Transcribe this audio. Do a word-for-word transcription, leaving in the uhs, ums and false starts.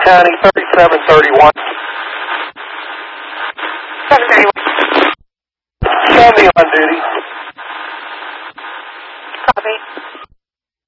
County, thirty-seven thirty-one. seven thirty-one. Show me on duty.